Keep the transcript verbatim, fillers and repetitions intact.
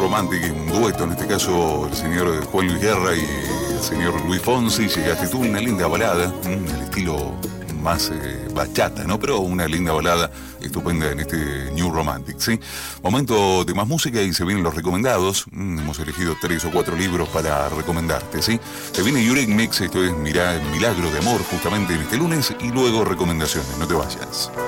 Romantic, un dueto, en este caso el señor Juan Luis Guerra y el señor Luis Fonsi. Llegaste tú, una linda balada, el estilo más eh, bachata, ¿no? Pero una linda balada estupenda en este New Romantic, ¿sí? Momento de más música y se vienen los recomendados. Mm, hemos elegido tres o cuatro libros para recomendarte, ¿sí? Se viene Eurythmics Mix, esto es Mirá, Milagro de Amor, justamente en este lunes, y luego recomendaciones, no te vayas.